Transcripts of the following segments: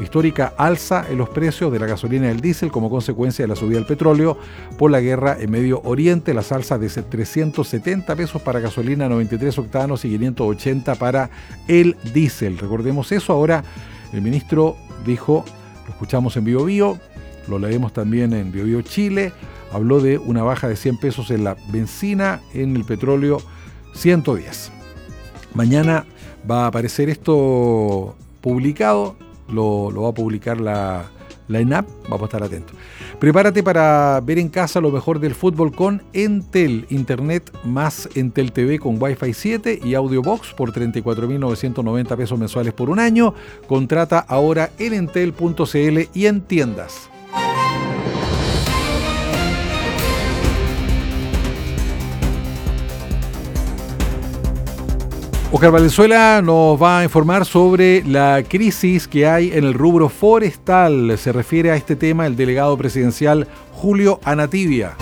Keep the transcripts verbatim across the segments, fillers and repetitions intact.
histórica alza en los precios de la gasolina y el diésel como consecuencia de la subida del petróleo por la guerra en Medio Oriente. Las alzas de trescientos setenta pesos para gasolina, noventa y tres octanos y quinientos ochenta para el diésel. Recordemos eso. Ahora el ministro dijo, lo escuchamos en Bio Bio, lo leemos también en Bio Bio Chile, habló de una baja de cien pesos en la benzina, en el petróleo ciento diez. Mañana va a aparecer esto publicado, lo, lo va a publicar la, la ENAP, vamos a estar atentos. Prepárate para ver en casa lo mejor del fútbol con Entel, Internet más Entel T V con Wi-Fi siete y Audiobox por treinta y cuatro mil novecientos noventa pesos mensuales por un año. Contrata ahora en entel punto c l y en tiendas. Oscar Valenzuela nos va a informar sobre la crisis que hay en el rubro forestal. Se refiere a este tema el delegado presidencial Julio Anativia.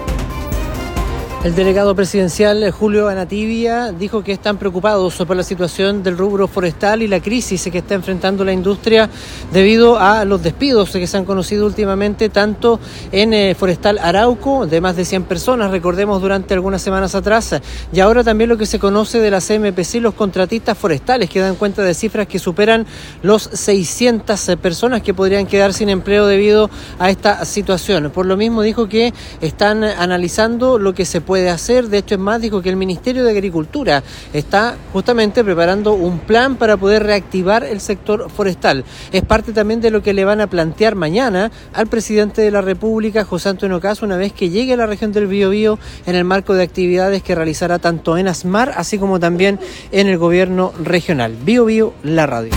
El delegado presidencial Julio Anativia dijo que están preocupados por la situación del rubro forestal y la crisis que está enfrentando la industria debido a los despidos que se han conocido últimamente tanto en eh, Forestal Arauco de más de cien personas, recordemos durante algunas semanas atrás, y ahora también lo que se conoce de la C M P C, los contratistas forestales, que dan cuenta de cifras que superan los seiscientas personas que podrían quedar sin empleo debido a esta situación. Por lo mismo dijo que están analizando lo que se puede hacer. De hecho, es más, dijo que el Ministerio de Agricultura está justamente preparando un plan para poder reactivar el sector forestal. Es parte también de lo que le van a plantear mañana al presidente de la República, José Antonio Caz, una vez que llegue a la región del Biobío en el marco de actividades que realizará tanto en ASMAR así como también en el gobierno regional. Biobío, la radio.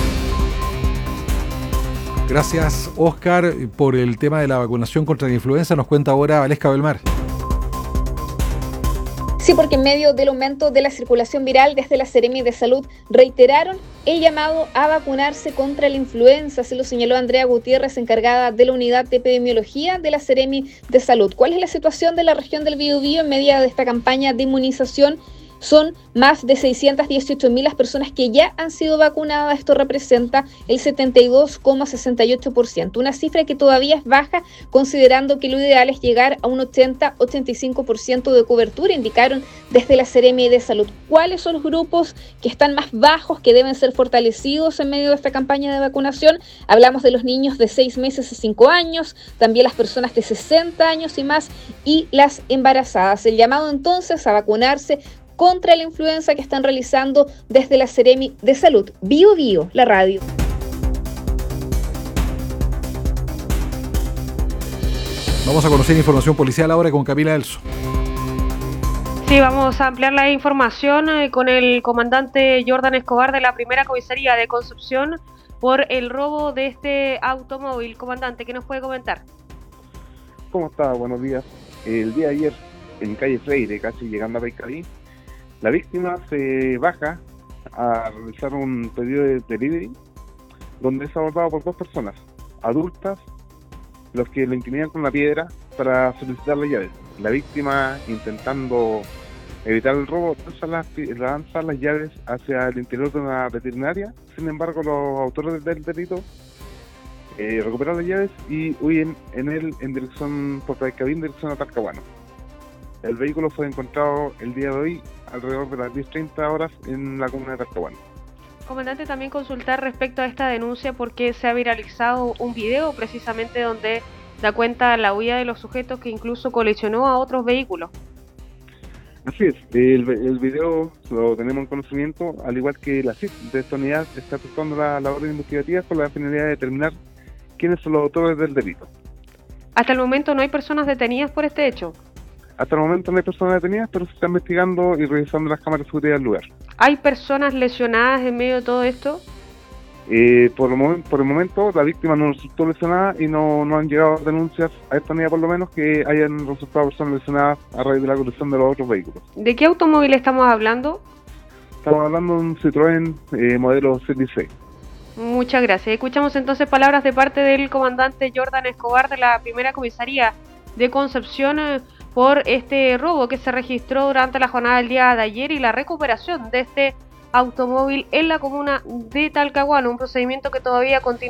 Gracias, Oscar, por el tema de la vacunación contra la influenza. Nos cuenta ahora Valesca Belmar. Sí, porque en medio del aumento de la circulación viral, desde la Seremi de Salud reiteraron el llamado a vacunarse contra la influenza. Se lo señaló Andrea Gutiérrez, encargada de la unidad de epidemiología de la Seremi de Salud. ¿Cuál es la situación de la región del Biobío en medio de esta campaña de inmunización? Son más de seiscientas dieciocho mil las personas que ya han sido vacunadas. Esto representa el setenta y dos coma sesenta y ocho por ciento, una cifra que todavía es baja, considerando que lo ideal es llegar a un ochenta a ochenta y cinco por ciento de cobertura, indicaron desde la Seremi de Salud. ¿Cuáles son los grupos que están más bajos, que deben ser fortalecidos en medio de esta campaña de vacunación? Hablamos de los niños de seis meses a cinco años, también las personas de sesenta años y más, y las embarazadas. El llamado entonces a vacunarse contra la influenza que están realizando desde la Seremi de Salud. Bio Bio, la radio. Vamos a conocer información policial ahora con Camila Elso. Sí, vamos a ampliar la información eh, con el comandante Jordan Escobar de la primera comisaría de Concepción por el robo de este automóvil. Comandante, ¿qué nos puede comentar? ¿Cómo está? Buenos días. El día de ayer, en calle Freire, casi llegando a Paicarí, la víctima se baja a realizar un pedido de delivery donde es abordado por dos personas adultas, los que lo intimidan con la piedra para solicitar las llaves. La víctima, intentando evitar el robo, lanza las, lanza las llaves hacia el interior de una veterinaria. Sin embargo, los autores del delito eh, recuperan las llaves y huyen en él en dirección por Paicarí, en dirección a Talcahuano. El vehículo fue encontrado el día de hoy alrededor de las diez treinta horas en la comuna de Talcahuano. Comandante, también consultar respecto a esta denuncia porque se ha viralizado un video precisamente donde da cuenta la huida de los sujetos que incluso colisionó a otros vehículos. Así es, el, el video lo tenemos en conocimiento, al igual que la C I P de esta unidad está efectuando la labor investigativa con la finalidad de determinar quiénes son los autores del delito. Hasta el momento no hay personas detenidas por este hecho. Hasta el momento no hay personas detenidas, pero se está investigando y revisando las cámaras de seguridad del lugar. ¿Hay personas lesionadas en medio de todo esto? Eh, por, el momento, por el momento la víctima no resultó lesionada y no, no han llegado denuncias a esta unidad por lo menos que hayan resultado personas lesionadas a raíz de la colisión de los otros vehículos. ¿De qué automóvil estamos hablando? Estamos hablando de un Citroën eh, modelo C dieciséis. Muchas gracias. Escuchamos entonces palabras de parte del comandante Jordan Escobar de la primera comisaría de Concepción eh, por este robo que se registró durante la jornada del día de ayer y la recuperación de este automóvil en la comuna de Talcahuano, un procedimiento que todavía continúa.